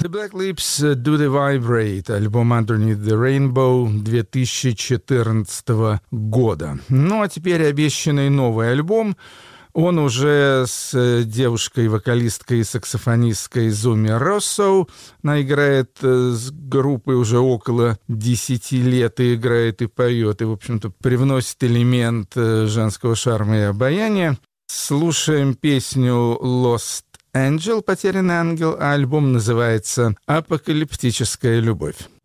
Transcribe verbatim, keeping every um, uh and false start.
The Black Lips Do They Vibrate, альбом Underneath the Rainbow две тысячи четырнадцатого года. Ну а теперь обещанный новый альбом. Он уже с девушкой-вокалисткой и саксофонисткой Зуми Россо. Она играет с группой уже около десяти лет и играет, и поет, и, в общем-то, привносит элемент женского шарма и обаяния. Слушаем песню «Lost Angel», «Потерянный ангел», а альбом называется «Апокалиптическая любовь».